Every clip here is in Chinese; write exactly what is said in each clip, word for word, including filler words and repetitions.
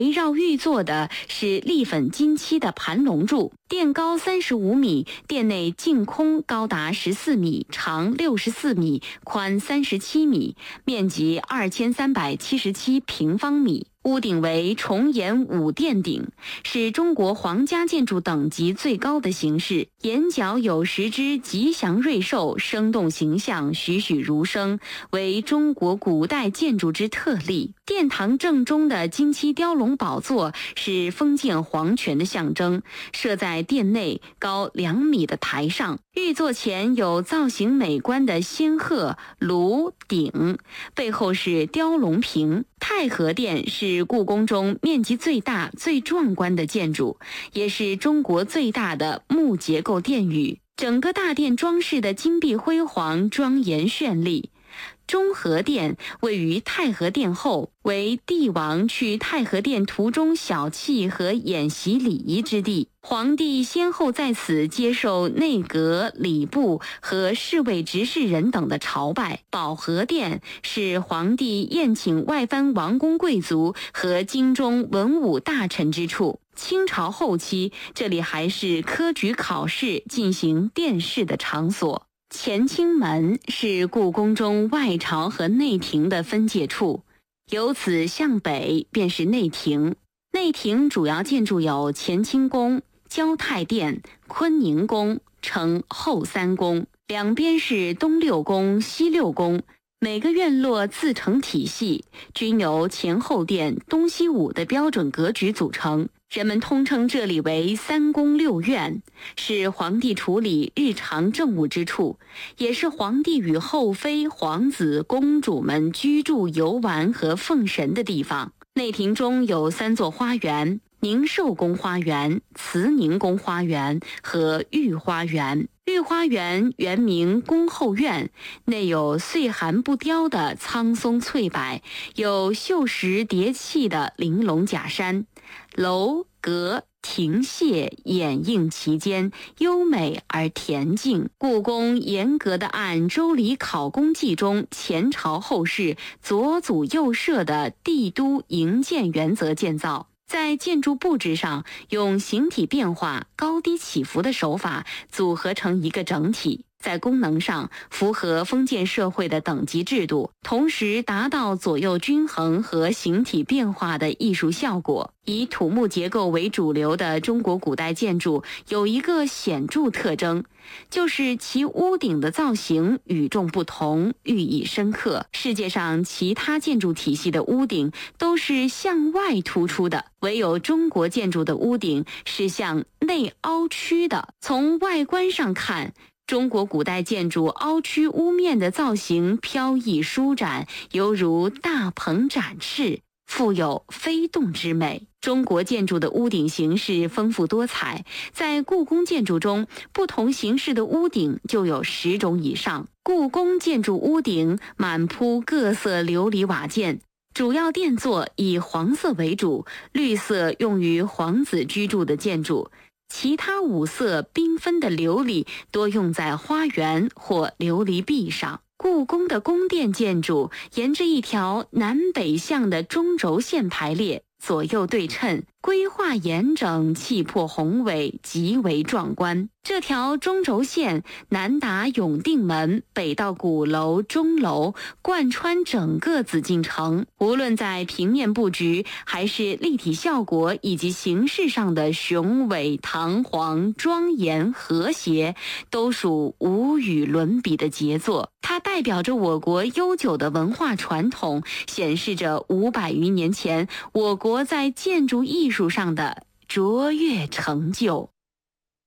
围绕玉座的是立粉金漆的盘龙柱，殿高三十五米，殿内净空高达十四米，长六十四米，宽三十七米，面积二千三百七十七平方米。屋顶为重檐五殿顶，是中国皇家建筑等级最高的形式。檐角有十只吉祥瑞兽，生动形象，栩栩如生，为中国古代建筑之特例。殿堂正中的金漆雕龙宝座是封建皇权的象征，设在殿内高两米的台上。玉座前有造型美观的仙鹤、炉鼎，背后是雕龙屏。太和殿是故宫中面积最大、最壮观的建筑，也是中国最大的木结构殿宇。整个大殿装饰的金碧辉煌、庄严绚丽。中和殿位于太和殿后，为帝王去太和殿途中小憩和演习礼仪之地。皇帝先后在此接受内阁、礼部和侍卫执事人等的朝拜。保和殿是皇帝宴请外藩王公贵族和京中文武大臣之处。清朝后期，这里还是科举考试进行殿试的场所。乾清门是故宫中外朝和内廷的分界处，由此向北便是内廷。内廷主要建筑有乾清宫、交泰殿、坤宁宫，称后三宫，两边是东六宫、西六宫，每个院落自成体系，均由前后殿、东西五的标准格局组成。人们通称这里为三宫六院，是皇帝处理日常政务之处，也是皇帝与后妃、皇子、公主们居住、游玩和奉神的地方。内廷中有三座花园：宁寿宫花园、慈宁宫花园和御花园。御花园原名宫后院，内有岁寒不凋的苍松翠柏，有绣石叠砌的玲珑假山，楼阁亭榭掩映其间，优美而恬静。故宫严格地按《周礼考工记》中前朝后世左祖右摄的帝都营建原则建造，在建筑布置上用形体变化、高低起伏的手法组合成一个整体，在功能上符合封建社会的等级制度，同时达到左右均衡和形体变化的艺术效果。以土木结构为主流的中国古代建筑有一个显著特征，就是其屋顶的造型与众不同，寓意深刻。世界上其他建筑体系的屋顶都是向外突出的，唯有中国建筑的屋顶是向内凹曲的。从外观上看，中国古代建筑凹曲屋面的造型飘逸舒展，犹如大鹏展翅，富有飞动之美。中国建筑的屋顶形式丰富多彩，在故宫建筑中，不同形式的屋顶就有十种以上。故宫建筑屋顶满铺各色琉璃瓦件，主要殿座以黄色为主，绿色用于皇子居住的建筑，其他五色缤纷的琉璃多用在花园或琉璃壁上。故宫的宫殿建筑沿着一条南北向的中轴线排列，左右对称，规划严整，气魄宏伟，极为壮观。这条中轴线南达永定门，北到鼓楼、钟楼，贯穿整个紫禁城。无论在平面布局还是立体效果以及形式上的雄伟、堂皇、庄严、和谐，都属无与伦比的杰作。它代表着我国悠久的文化传统，显示着五百余年前我国在建筑艺术上的卓越成就。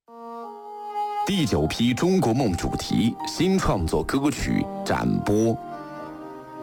第九批中国梦主题新创作歌曲展播。